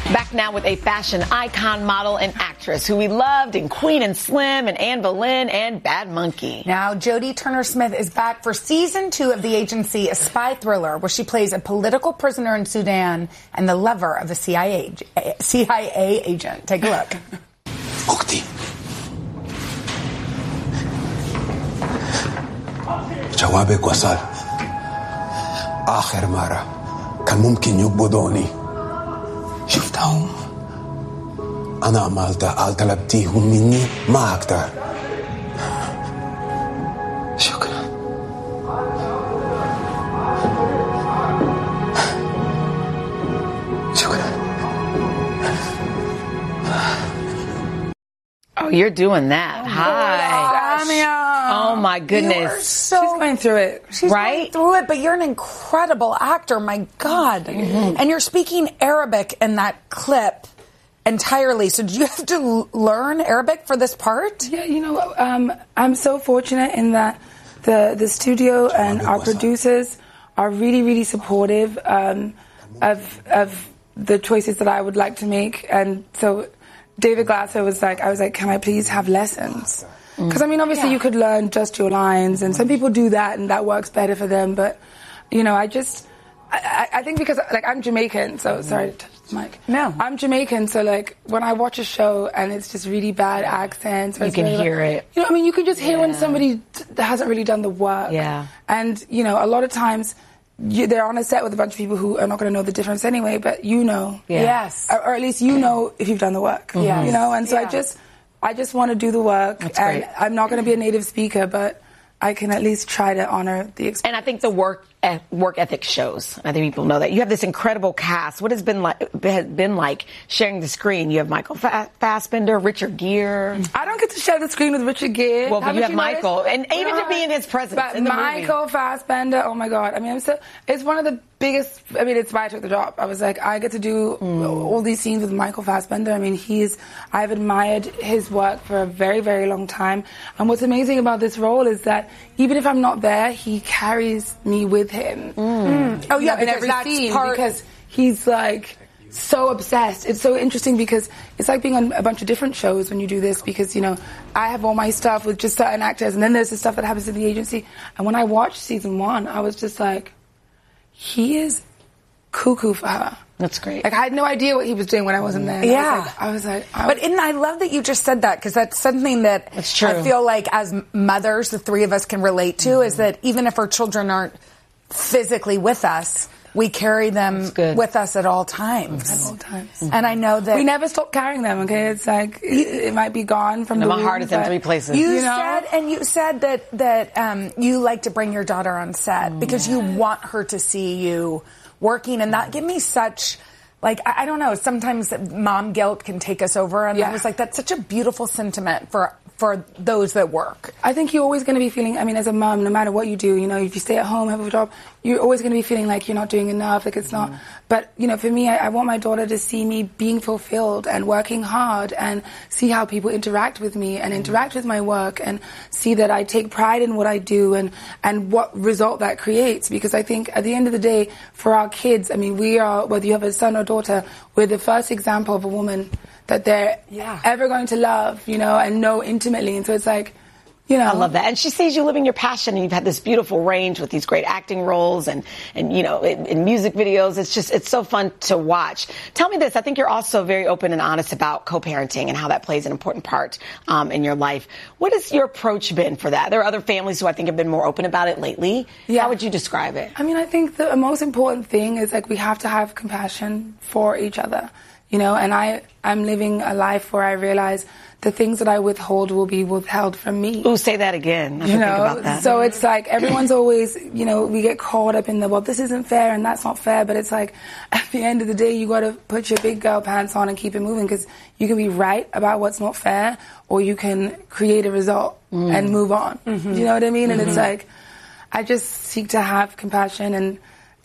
Back now with a fashion icon, model, and actress who we loved in Queen and Slim and Anne Boleyn and Bad Monkey. Now, Jodie Turner-Smith is back for season 2 of The Agency, a spy thriller where she plays a political prisoner in Sudan and the lover of a CIA agent. Take a look. أختي جوابك وصل. آخر مرة كان ممكن يقبضوني. شفتهم. أنا عملت طلبتيهم مني ما أقدر. شكرا. شكرا. Oh, you're doing that. Hi. Oh, my goodness. She's going through it. She's going through it, but you're an incredible actor. My God. Mm-hmm. And you're speaking Arabic in that clip entirely. So did you have to learn Arabic for this part? Yeah, you know, I'm so fortunate in that the studio and our producers are really, really supportive of the choices that I would like to make. And so David Glasser was like, I was like, can I please have lessons? Because, I mean, obviously you could learn just your lines, and some people do that, and that works better for them. But, you know, I think because, like, I'm Jamaican, so, sorry to touch the mic. No. I'm Jamaican, so, like, when I watch a show and it's just really bad accents. You can hear it. You know, I mean, you can just hear when somebody hasn't really done the work. Yeah. And, you know, a lot of times they're on a set with a bunch of people who are not going to know the difference anyway, but you know. Yeah. Yes. Or at least you know if you've done the work. Yes. You know, and so I just want to do the work. That's and great. I'm not going to be a native speaker, but I can at least try to honor the experience. And I think the work ethic shows. I think people know that. You have this incredible cast. What has been like sharing the screen? You have Michael Fassbender, Richard Gere. I don't get to share the screen with Richard Gere. Well, but you have Michael, and even to be in his presence But in the Michael movie. Fassbender, oh my God. I mean, it's one of the biggest, I mean, it's why I took the job. I was like, I get to do all these scenes with Michael Fassbender. I mean, I've admired his work for a very, very long time. And what's amazing about this role is that even if I'm not there, he carries me with him. Oh, yeah, in every scene because he's like so obsessed. It's so interesting because it's like being on a bunch of different shows when you do this, because, you know, I have all my stuff with just certain actors, and then there's the stuff that happens in the agency. And when I watched season 1, I was just like, he is cuckoo for her. That's great. Like, I had no idea what he was doing when I wasn't there. Yeah. I was like, But I love that you just said that, because that's something that It's true. I feel like as mothers, the three of us can relate to, is that even if our children aren't physically with us, we carry them with us at all times. At all times. And I know that we never stop carrying them, okay? It's like, it might be gone from the my room, heart is in 3 places. You said that you like to bring your daughter on set because you want her to see you working, and that gave me such, like, I don't know, sometimes mom guilt can take us over, and I was like, that's such a beautiful sentiment for those that work. I think you're always going to be feeling, I mean, as a mom, no matter what you do, you know, if you stay at home, have a job, you're always going to be feeling like you're not doing enough, like it's not. But, you know, for me, I want my daughter to see me being fulfilled and working hard and see how people interact with me and interact with my work and see that I take pride in what I do and what result that creates. Because I think at the end of the day, for our kids, I mean, we are, whether you have a son or daughter, we're the first example of a woman that they're ever going to love, you know, and know intimately. And so it's like, you know. I love that. And she sees you living your passion, and you've had this beautiful range with these great acting roles and you know, in music videos. It's so fun to watch. Tell me this. I think you're also very open and honest about co-parenting and how that plays an important part in your life. What has your approach been for that? There are other families who I think have been more open about it lately. Yeah. How would you describe it? I mean, I think the most important thing is, like, we have to have compassion for each other. You know, and I'm living a life where I realize the things that I withhold will be withheld from me. Ooh, say that again. I you know, think about that. So it's like everyone's always, you know, we get caught up in well, this isn't fair and that's not fair. But it's like, at the end of the day, you got to put your big girl pants on and keep it moving, because you can be right about what's not fair, or you can create a result and move on. You know what I mean? And it's like, I just seek to have compassion and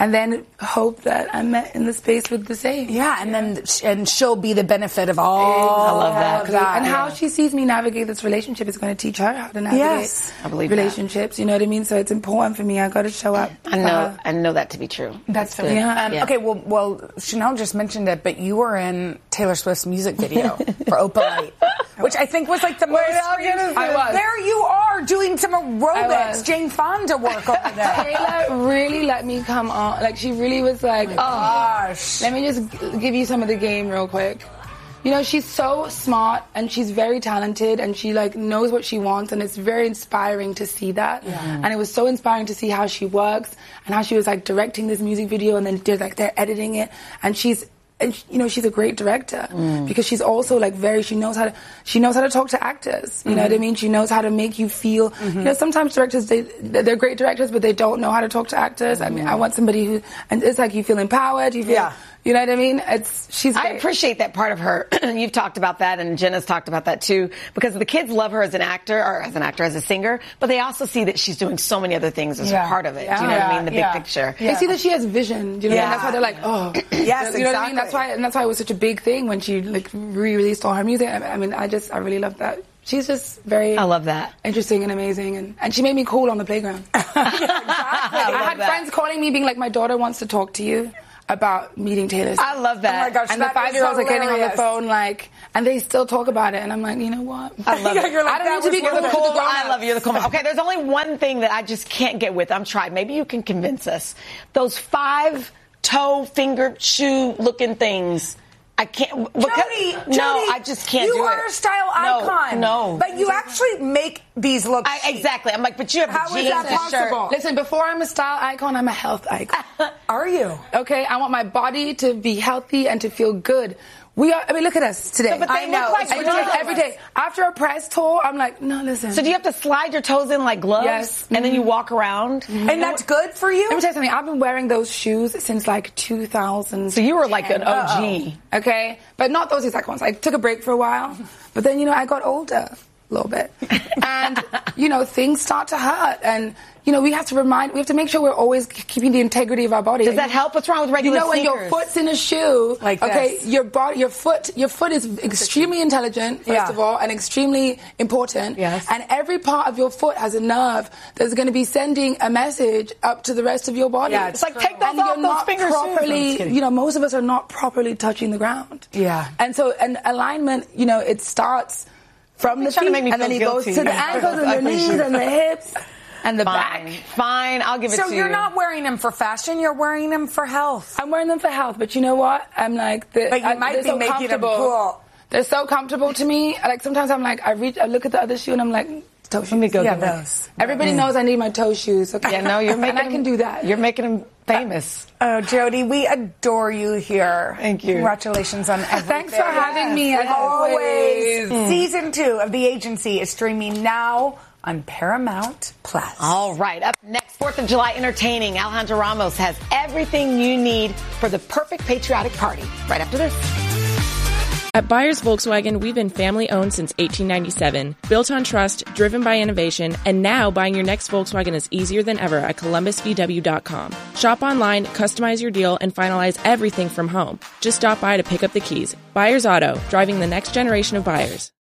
and then hope that I'm met in the space with the same. Yeah, and she'll be the benefit of all. I love that. And how she sees me navigate this relationship is going to teach her how to navigate I believe relationships. You know what I mean? So it's important for me. I got to show up. I know that to be true. That's good. Okay, well, Chanel just mentioned it, but you were in Taylor Swift's music video for Opalite, which I think was like the most. I was. There you are doing some aerobics, Jane Fonda work over there. Taylor really let me come on. Like, she really was like, gosh. Let me just give you some of the game real quick. You know, she's so smart and she's very talented and she like knows what she wants, and it's very inspiring to see that. And it was so inspiring to see how she works and how she was like directing this music video, and then they're editing it, and she's a great director because she's also like she knows how to talk to actors. You know what I mean? She knows how to make you feel. You know, sometimes directors they're great directors, but they don't know how to talk to actors. I mean, I want somebody who, and it's like you feel empowered. You feel. You know what I mean? She's great. I appreciate that part of her. You've talked about that, and Jenna's talked about that too, because the kids love her as an actor, as a singer, but they also see that she's doing so many other things as a part of it. Do you know what I mean? The big picture. They see that she has vision. Do you know? And that's why they're like, oh, yes, you know what I mean? That's why it was such a big thing when she like re-released all her music. I mean, I really love that. She's just very. I love that. Interesting and amazing, and she made me cool on the playground. I had friends calling me, being like, "My daughter wants to talk to you about meeting Taylor Swift." I love that. Oh my gosh, and the 5-year-olds are getting on the phone, like, and they still talk about it, and I'm like, you know what? I love it. You're like, I don't need to be cool. I love you. You're the cool. Okay, there's only one thing that I just can't get with. I'm trying. Maybe you can convince us. Those 5-toe fingered shoe looking things. I can't. Jody, I just can't do it. You are a style icon. No. But you actually make these look chic. Exactly. I'm like, but you have How the is jeans that and possible? shirt. Listen, before I'm a style icon, I'm a health icon. Are you? Okay, I want my body to be healthy and to feel good. Look at us today. But they look like I do this every day. After a press tour, I'm like, no, listen. So do you have to slide your toes in like gloves? Yes. And then you walk around? And that's good for you? Let me tell you something. I've been wearing those shoes since like 2000. So you were like an OG. Okay? But not those exact ones. I took a break for a while. But then, I got older a little bit. And, things start to hurt. And, we have to make sure we're always keeping the integrity of our body. Does that help? What's wrong with regular when sneakers? your foot's in a shoe, like this. Your foot is extremely intelligent, first of all, and extremely important. Yes. And every part of your foot has a nerve that's going to be sending a message up to the rest of your body. Yeah, it's like, take those off, those fingers. Properly, most of us are not properly touching the ground. Yeah. And so, alignment, it starts from the feet, and then it goes to the ankles and the knees and the hips. And the back. Fine, I'll give it to you. So you're not wearing them for fashion, you're wearing them for health. I'm wearing them for health, but you know what? I'm like... But you might be making them cool. They're so comfortable to me. Like, sometimes I'm like, I look at the other shoe and I'm like, toe shoes. Let me go get those. Everybody knows I need my toe shoes. Okay? Yeah, no, you're making and I can do that. You're making them famous. Oh, Jody, we adore you here. Thank you. Congratulations on everything. Thanks for having me, as always. Season 2 of The Agency is streaming now on Paramount Plus. All right, up next, 4th of July entertaining. Alejandra Ramos has everything you need for the perfect patriotic party. Right after this. At Byers Volkswagen, we've been family-owned since 1897, built on trust, driven by innovation, and now buying your next Volkswagen is easier than ever at ColumbusVW.com. Shop online, customize your deal, and finalize everything from home. Just stop by to pick up the keys. Byers Auto, driving the next generation of buyers.